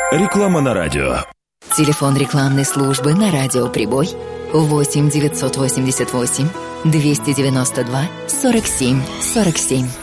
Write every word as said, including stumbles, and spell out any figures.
Реклама на радио. Телефон рекламной службы на радио «Прибой» восемь девятьсот восемьдесят восемь двести девяносто два сорок семь сорок семь.